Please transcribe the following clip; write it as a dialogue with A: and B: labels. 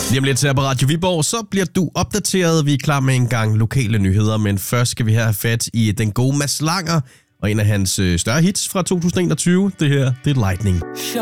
A: Lige om lidt her på Radio Viborg, så bliver du opdateret. Vi er klar med en gang lokale nyheder, men først skal vi have fat i den gode Mads Langer og en af hans større hits fra 2021. Det her, det er Lightning.